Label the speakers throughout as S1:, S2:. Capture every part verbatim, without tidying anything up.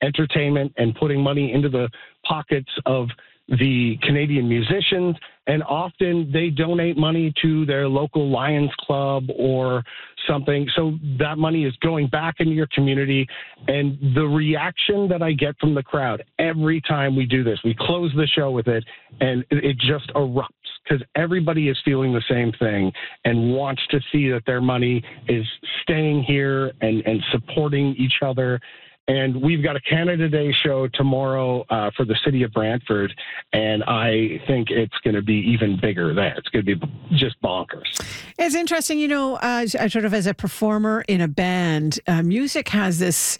S1: entertainment and putting money into the pockets of the Canadian musicians, and often they donate money to their local Lions Club or something. So that money is going back into your community. And the reaction that I get from the crowd every time we do this, we close the show with it, and it just erupts because everybody is feeling the same thing and wants to see that their money is staying here and, and supporting each other. And we've got a Canada Day show tomorrow uh, for the city of Brantford, and I think it's going to be even bigger there. It's going to be just bonkers.
S2: It's interesting, you know, uh, sort of as a performer in a band, uh, music has this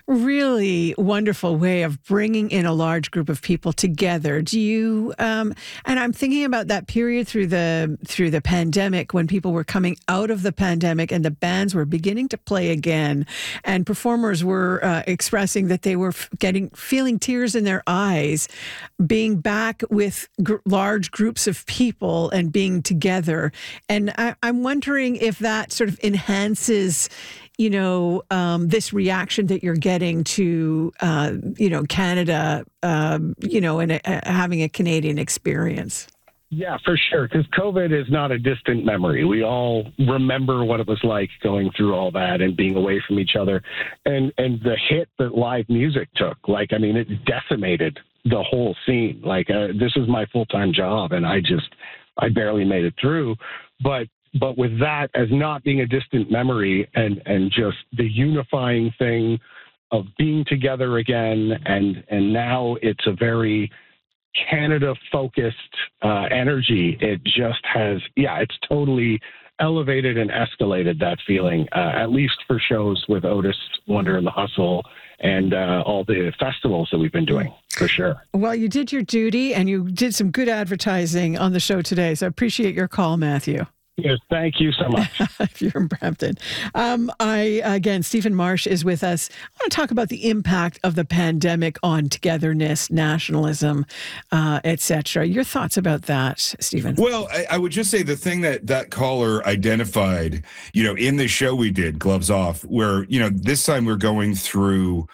S2: really wonderful way of bringing in a large group of people together. Do you, um, and I'm thinking about that period through the through the pandemic when people were coming out of the pandemic and the bands were beginning to play again, and performers were uh, expressing that they were f- getting feeling tears in their eyes, being back with gr- large groups of people and being together. And I, I'm wondering if that sort of enhances, you know, um, this reaction that you're getting to, uh, you know, Canada, um, you know, and uh, having a Canadian experience.
S1: Yeah, for sure, because COVID is not a distant memory. We all remember what it was like going through all that and being away from each other. And, and the hit that live music took, like, I mean, it decimated the whole scene. Like, uh, this is my full-time job, and I just, I barely made it through. But But with that as not being a distant memory and, and just the unifying thing of being together again, and, and now it's a very Canada-focused uh, energy. It just has, yeah, it's totally elevated and escalated that feeling, uh, at least for shows with Otis, Wonder and the Hustle, and uh, all the festivals that we've been doing, for sure.
S2: Well, you did your duty, and you did some good advertising on the show today, so I appreciate your call, Matthew.
S1: Yes, thank you so much.
S2: If you're in Brampton. Um, I, again, Stephen Marsh is with us. I want to talk about the impact of the pandemic on togetherness, nationalism, uh, et cetera. Your thoughts about that, Stephen?
S3: Well, I, I would just say the thing that that caller identified, you know, in the show we did, Gloves Off, where, you know, this time we're going through,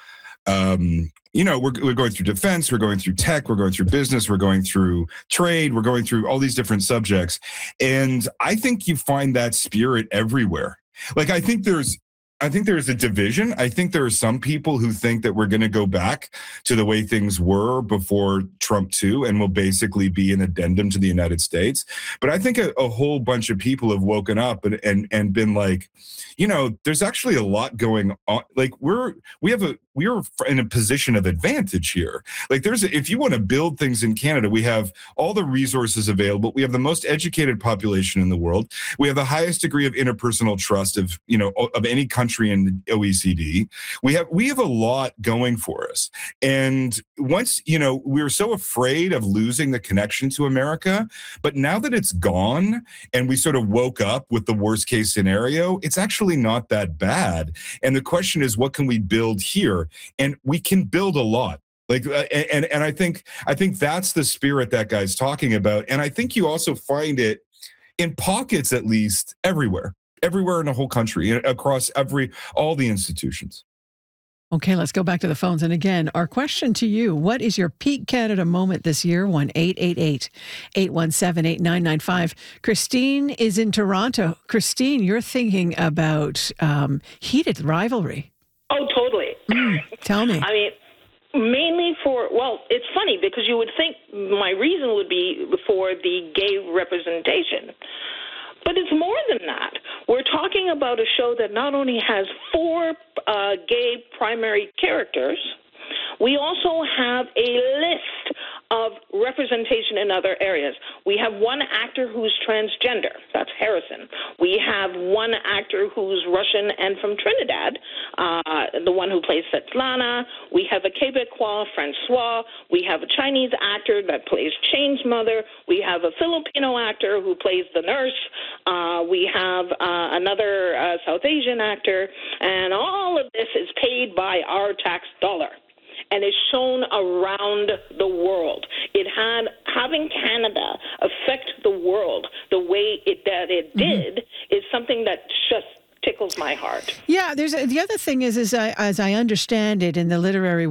S3: um, you know, we're, we're going through defense, we're going through tech, we're going through business, we're going through trade, we're going through all these different subjects. And I think you find that spirit everywhere. Like, I think there's, I think there's a division. I think there are some people who think that we're going to go back to the way things were before Trump two and will basically be an addendum to the United States. But I think a, a whole bunch of people have woken up and, and, and been like, you know, there's actually a lot going on. Like, we're, we have a, we're in a position of advantage here. Like, there's, a, if you want to build things in Canada, we have all the resources available. We have the most educated population in the world. We have the highest degree of interpersonal trust of, you know, of any country in the O E C D. We have, we have a lot going for us. And once, you know, we were so afraid of losing the connection to America, but now that it's gone and we sort of woke up with the worst case scenario, it's actually not that bad. And the question is, what can we build here? And we can build a lot. Like, uh, and and I think I think that's the spirit that guy's talking about. And I think you also find it in pockets, at least, everywhere, everywhere in the whole country, across every all the institutions.
S2: Okay, let's go back to the phones. And again, our question to you, what is your peak Canada moment this year? one eight eight eight, eight one seven, eight nine nine five. Christine is in Toronto. Christine, you're thinking about um, heated rivalry.
S4: Oh, totally.
S2: Mm, tell me.
S4: I mean, mainly for, well, it's funny because you would think my reason would be for the gay representation. But it's more than that. We're talking about a show that not only has four uh, gay primary characters, we also have a list of representation in other areas. We have one actor who's transgender. That's Harrison. We have one actor who's Russian and from Trinidad, uh, the one who plays Svetlana. We have a Quebecois, Francois. We have a Chinese actor that plays Chane's mother. We have a Filipino actor who plays the nurse. Uh, we have uh, another uh, South Asian actor. And all of this is paid by our tax dollar and is shown around the world. It had, having Canada affect the world the way it, that it did mm-hmm. is something that just tickles my heart.
S2: Yeah, there's a, the other thing is, is I, as I understand it in the literary